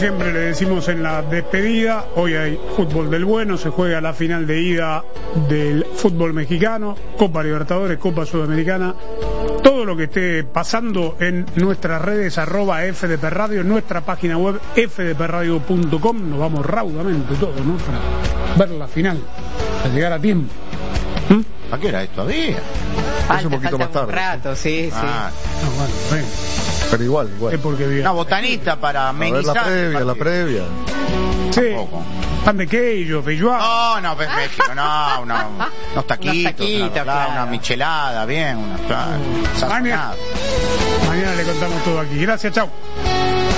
siempre le decimos en la despedida, hoy hay fútbol del bueno, se juega la final de ida del fútbol mexicano, Copa Libertadores, Copa Sudamericana, todo lo que esté pasando en nuestras redes, @FDP Radio, en nuestra página web fdpradio.com, nos vamos raudamente todos, ¿no? Para ver la final, para llegar a tiempo. ¿A qué era esto? ¿Había? Falta, es un poquito más tarde. Un rato, sí. Bueno. Pero igual. Es porque una botanita para amenizar. La previa. Sí. Tampoco. Pan de queijo, feijoada. No, México, unos taquitos, claro. una michelada, bien, sazonada. Mañana le contamos todo aquí. Gracias, chao.